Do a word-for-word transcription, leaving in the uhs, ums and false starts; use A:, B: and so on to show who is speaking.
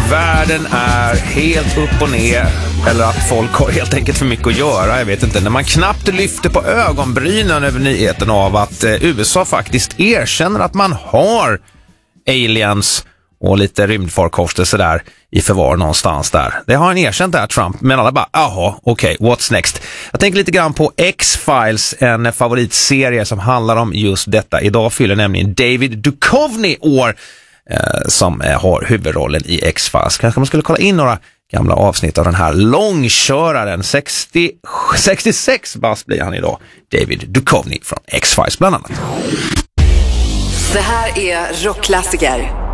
A: världen är helt upp och ner, eller att folk har helt enkelt för mycket att göra, jag vet inte. När man knappt lyfter på ögonbrynen över nyheten av att eh, U S A faktiskt erkänner att man har aliens och lite rymdfarkoster så där i förvar någonstans där. Det har han erkänt där, Trump, men alla bara, aha, okej, okay, what's next? Jag tänker lite grann på X-Files, en favoritserie som handlar om just detta. Idag fyller nämligen David Duchovny år eh, som eh, har huvudrollen i X-Files. Kanske man skulle kolla in några gamla avsnitt av den här långköraren. sextio, sextiosex bast blir han idag. David Duchovny från X-Files bland annat.
B: Det här är Rockklassiker.